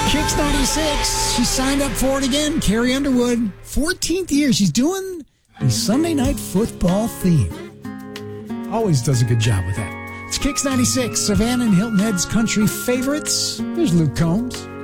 Kicks 96. She signed up for it again. Carrie Underwood. 14th year. She's doing the Sunday Night Football theme. Always does a good job with that. It's Kicks 96. Savannah and Hilton Head's country favorites. There's Luke Combs.